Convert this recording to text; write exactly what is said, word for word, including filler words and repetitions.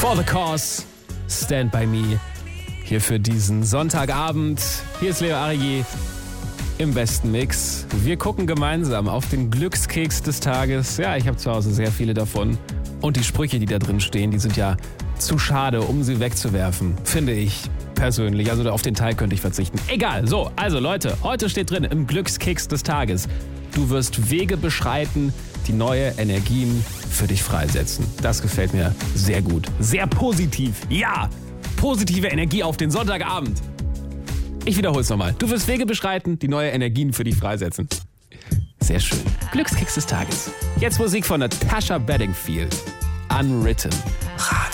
For the Cause, Stand By Me. Hier für diesen Sonntagabend. Hier ist Leo Arié im besten Mix. Wir gucken gemeinsam auf den Glückskeks des Tages. Ja, ich habe zu Hause sehr viele davon. Und die Sprüche, die da drin stehen, die sind ja zu schade, um sie wegzuwerfen, finde ich persönlich. Also auf den Teil könnte ich verzichten. Egal, so, also Leute, heute steht drin im Glückskeks des Tages: Du wirst Wege beschreiten, die neue Energien für dich freisetzen. Das gefällt mir sehr gut. Sehr positiv. Ja, positive Energie auf den Sonntagabend. Ich wiederhole es nochmal. Du wirst Wege beschreiten, die neue Energien für dich freisetzen. Sehr schön. Glückskeks des Tages. Jetzt Musik von Natasha Bedingfield. Unwritten.